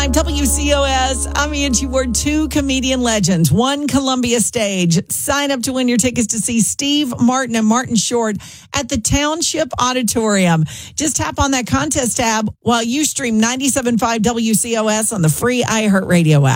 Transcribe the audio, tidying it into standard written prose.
97.5 WCOS. I'm Angie Ward. Two comedian legends, one Columbia stage. Sign up to win your tickets to see Steve Martin and Martin Short at the Township Auditorium. Just tap on that contest tab while you stream 97.5 WCOS on the free iHeartRadio app.